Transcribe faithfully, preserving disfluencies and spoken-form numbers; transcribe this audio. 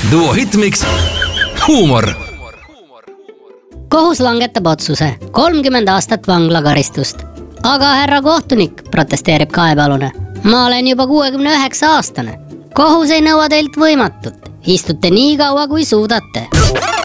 Duo Hitmix huumor. Kohus langetab otsuse kolmkümmend aastat vanglakaristust. Aga härra kohtunik, protesteerib kaebealune. Ma olen juba kuuekümne üheksa aastane. Kohus ei nõua teilt võimatut. Istute nii kaua, kui suudate.